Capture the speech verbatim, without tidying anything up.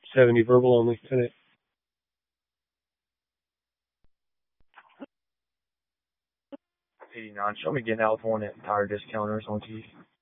seventy verbal only. ten eight. eighty-nine. Show me getting out with one at tire discounters on T.